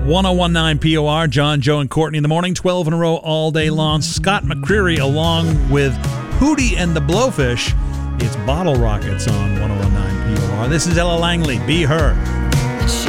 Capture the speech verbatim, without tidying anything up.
ten nineteen P O R, John, Joe, and Courtney in the morning, twelve in a row all day long. Scott McCreery along with Hootie and the Blowfish. It's Bottle Rockets on ten nineteen P O R. This is Ella Langley, Be Her.